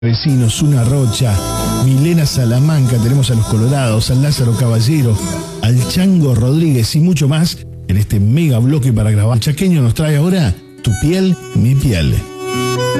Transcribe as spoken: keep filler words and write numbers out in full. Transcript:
Vecinos, Una Rocha, Milena Salamanca, tenemos a los Colorados, al Lázaro Caballero, al Chango Rodríguez y mucho más en este mega bloque para grabar. Chaqueño nos trae ahora Tu piel, mi piel.